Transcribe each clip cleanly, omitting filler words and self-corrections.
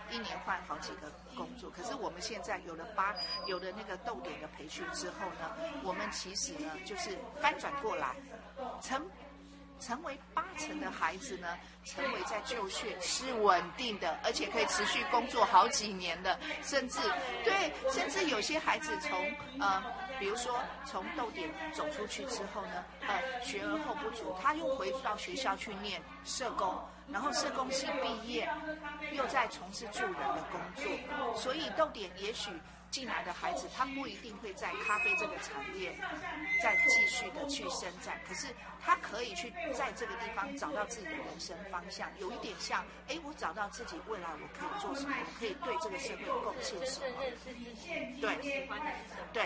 一年换好几个工作。可是我们现在有了那个逗点的培训之后呢，我们其实呢就是翻转过来，成为80%的孩子呢，成为在就学是稳定的，而且可以持续工作好几年的，甚至有些孩子比如说从逗点走出去之后呢，学而后不足，他又回到学校去念社工，然后社工系毕业，又在从事助人的工作，所以逗点也许进来的孩子，他不一定会在咖啡这个产业再继续的去伸展，可是他可以去在这个地方找到自己的人生方向，有一点像，我找到自己未来我可以做什么，我可以对这个社会贡献什么。 认识自己， 对， 喜欢的是什么？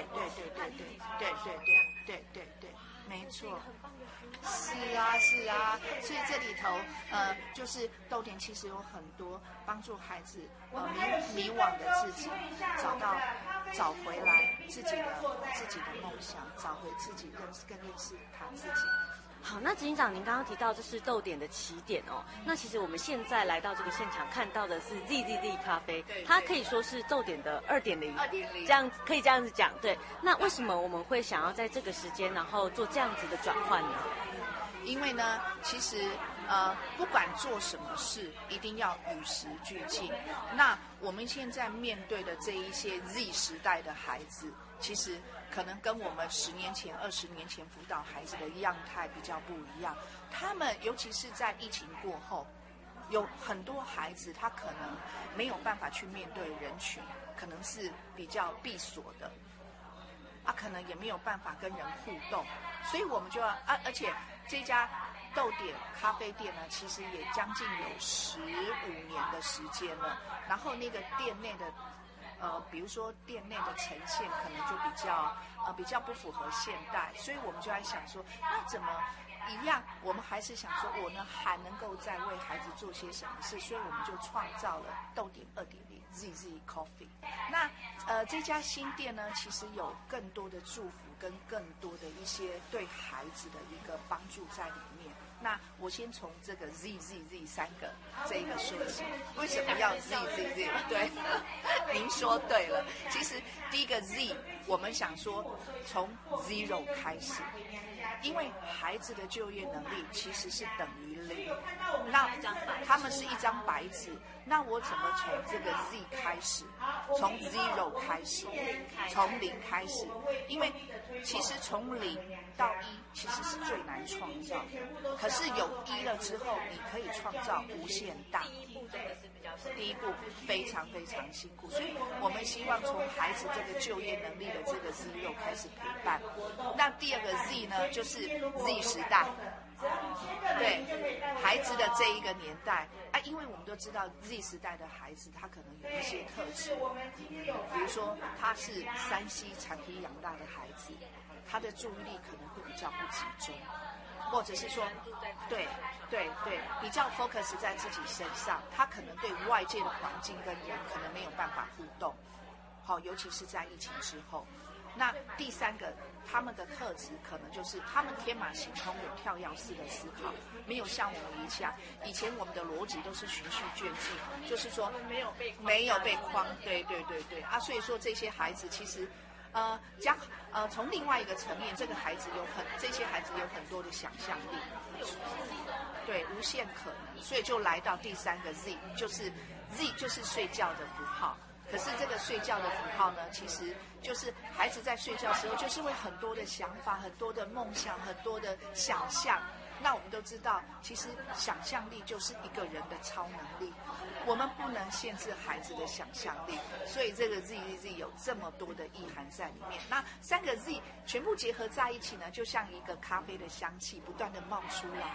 对，没错。是啊，所以这里头就是逗点其实有很多帮助孩子迷惘的自己找回来自己的梦想，找回自己更认识他自己。 好，那执行长，您刚刚提到这是逗点的起点哦。那其实我们现在来到这个现场看到的是 ZZZ 咖啡，它可以说是逗点的2.0，这样可以这样子讲。对，那为什么我们会想要在这个时间，然后做这样子的转换呢？ 因为呢，其实不管做什么事，一定要与时俱进。那我们现在面对的这一些 Z 时代的孩子，其实可能跟我们10年前、20年前辅导孩子的样态比较不一样。他们尤其是在疫情过后，有很多孩子他可能没有办法去面对人群，可能是比较闭锁的。可能也没有办法跟人互动，所以我们就要而且这家逗点咖啡店呢，其实也将近有15年的时间了。然后那个店内的比如说店内的呈现可能就比较不符合现代，所以我们就在想说，那怎么一样，我们还是想说，我呢还能够再为孩子做些什么事，所以我们就创造了逗点2.0 ZZ Coffee。那这家新店呢，其实有更多的祝福跟更多的一些对孩子的一个帮助在里面。那我先从这个 ZZZ 3个这一个说起，为什么要 ZZZ？ 对，您说对了。其实第一个 Z， 我们想说从 Zero 开始，因为孩子的就业能力其实是等于0，那他们是一张白纸，那我怎么从这个 Z 开始，从 Zero 开始，从0开始？因为其实从0到1其实是最难创造的，可是有1了之后，你可以创造无限大。 第一步真的是比较辛苦， 第一步非常非常辛苦，所以我们希望从孩子这个就业能力的这个 Zero 开始陪伴。那第二个 Z 呢，就是 Z 时代。对孩子的这一个年代因为我们都知道 Z 时代的孩子他可能有一些特质，比如说他是3C 产品养大的孩子，他的注意力可能会比较不集中，或者是说对比较 focus 在自己身上，他可能对外界的环境跟人可能没有办法互动，尤其是在疫情之后。那第三个，他们的特质可能就是他们天马行空，有跳跃式的思考，没有像我们以前我们的逻辑都是循序渐进，就是说没有被框，对所以说这些孩子其实从另外一个层面，这些孩子有很多的想象力，对，无限可能，所以就来到第三个 Z， 就是 Z 就是睡觉的符号。可是这个睡觉的符号呢，其实就是孩子在睡觉的时候，就是会很多的想法、很多的梦想、很多的想象。那我们都知道，其实想象力就是一个人的超能力，我们不能限制孩子的想象力，所以这个 ZZZ 有这么多的意涵在里面。那3个 Z 全部结合在一起呢，就像一个咖啡的香气不断的冒出来。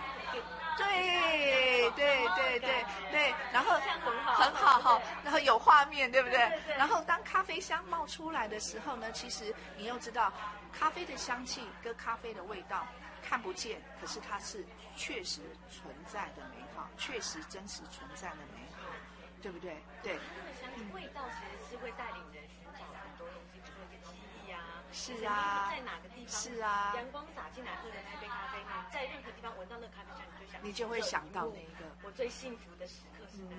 对，然后很好，然后有画面，对不对？然后当咖啡香冒出来的时候呢，其实你又知道，咖啡的香气跟咖啡的味道看不见，可是它是确实存在的美好，确实真实存在的美好，对不对？对。 味道其实是会带领人寻找很多东西，比如说一个记忆啊， 是啊， 在哪个地方， 是啊， 阳光洒进来喝的那杯咖啡，你在任何地方闻到那个咖啡香，你就会想到那个我最幸福的时刻是哪一个？ 没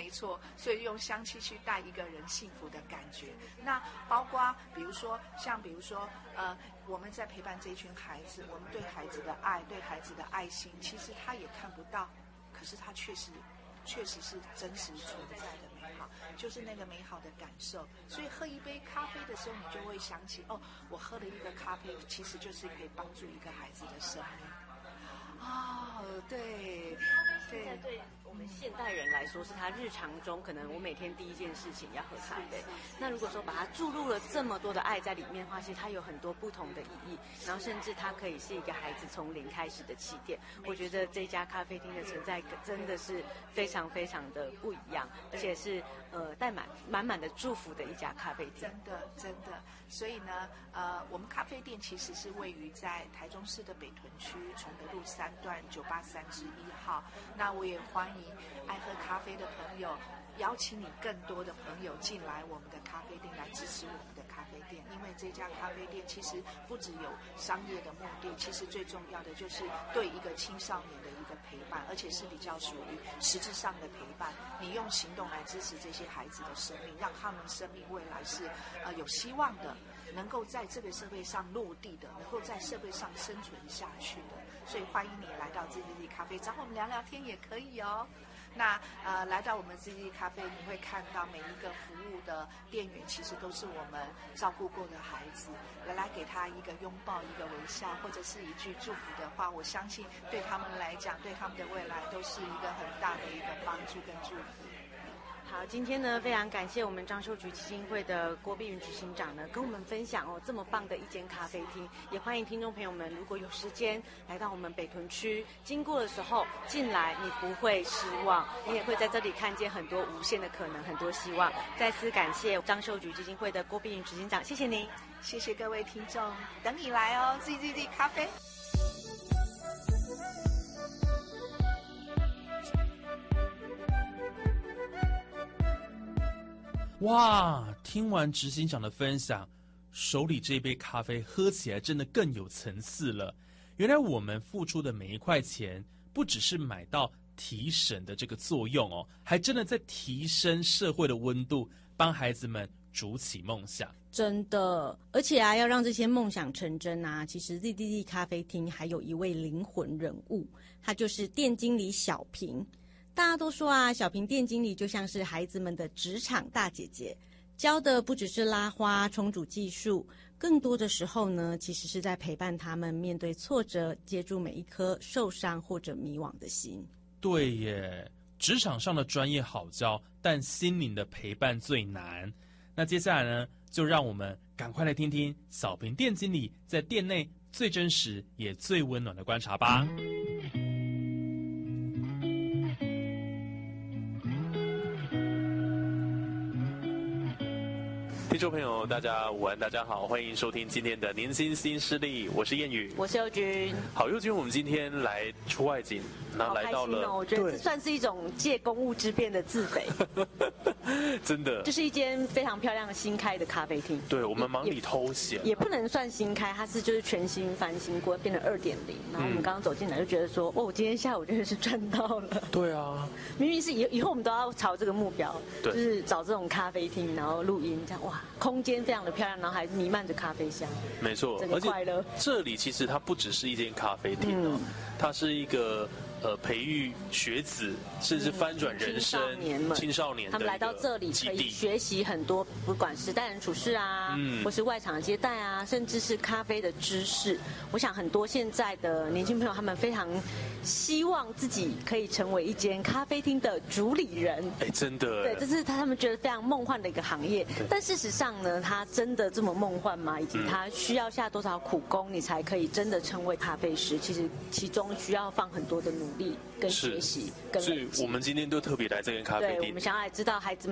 没错，所以用香气去带一个人幸福的感觉。那包括比如说我们在陪伴这一群孩子，我们对孩子的爱，对孩子的爱心，其实他也看不到，可是他确实是真实存在的美好，就是那个美好的感受。所以喝一杯咖啡的时候，你就会想起，哦，我喝了一个咖啡，其实就是可以帮助一个孩子的生命。哦，对， 现在对我们现代人来说，是他日常中可能我每天第一件事情要喝咖啡。那如果说把它注入了这么多的爱在里面的话，其实它有很多不同的意义，然后甚至它可以是一个孩子从零开始的起点。我觉得这家咖啡厅的存在真的是非常非常的不一样，而且是带满满的祝福的一家咖啡厅。 真的。所以呢，我们咖啡店其实是位于在台中市的北屯区崇德路3段983-1号。那我也欢迎爱喝咖啡的朋友，邀请你更多的朋友进来我们的咖啡店来支持我们的咖啡店，因为这家咖啡店其实不只有商业的目的，其实最重要的就是对一个青少年的一个陪伴，而且是比较属于实质上的陪伴。你用行动来支持这些孩子的生命，让他们生命未来是有希望的，能够在这个社会上落地的，能够在社会上生存下去的。所以欢迎你来到 ZZZ 咖啡，找我们聊聊天也可以哦。那来到我们 ZZZ 咖啡，你会看到每一个服务的店员其实都是我们照顾过的孩子，来给他一个拥抱，一个微笑，或者是一句祝福的话，我相信对他们来讲，对他们的未来都是一个很大的一个帮助跟祝福。 好，今天呢，非常感谢我们张秀菊基金会的郭碧云执行长呢，跟我们分享这么棒的一间咖啡厅。也欢迎听众朋友们，如果有时间来到我们北屯区，经过的时候进来，你不会失望，你也会在这里看见很多无限的可能，很多希望。再次感谢张秀菊基金会的郭碧云执行长，谢谢您， 谢谢各位听众，等你来哦 ，ZZZ 咖啡。 哇，听完执行长的分享，手里这杯咖啡喝起来真的更有层次了。原来我们付出的每一块钱，不只是买到提神的这个作用哦，还真的在提升社会的温度，帮孩子们筑起梦想。 真的，而且要让这些梦想成真其实 ZZZ 咖啡厅还有一位灵魂人物，他就是店经理小平。大家都说小平店经理就像是孩子们的职场大姐姐，教的不只是拉花、冲煮技术，更多的时候呢，其实是在陪伴他们面对挫折，接住每一颗受伤或者迷惘的心。 对耶，职场上的专业好教，但心灵的陪伴最难。那接下来呢，就让我们赶快来听听小平店经理在店内最真实也最温暖的观察吧。 听众朋友，大家午安，大家好，欢迎收听今天的年薪新势力，我是燕宇， 我是佑君。 好，佑君，我们今天来出外景，那来到了， 我觉得这算是一种借公务之便的自肥， 真的， 这是一间非常漂亮新开的咖啡厅。 对，我们忙里偷闲， 也不能算新开，它是就是全新翻新过，变成2.0。然后我们刚刚走进来就觉得说，今天下午真的是赚到了。 对啊， 明明是以后我们都要朝这个目标， 对， 就是找这种咖啡厅，然后录音，这样哇，空间非常的漂亮，然后还弥漫着咖啡香。 没错， 而且这里其实它不只是一间咖啡厅它是一个培育学子，甚至翻转人生青少年的他们来到这里可以学习很多，不管是待人处事或是外场的接待甚至是咖啡的知识。我想很多现在的年轻朋友，他们非常希望自己可以成为一间咖啡厅的主理人。 真的， 对，这是他们觉得非常梦幻的一个行业。但事实上呢，它真的这么梦幻吗？以及它需要下多少苦功，你才可以真的成为咖啡师？其实其中需要放很多的努力跟学习跟累积。 所以我们今天都特别来这间咖啡厅， 对，我们想要来知道孩子们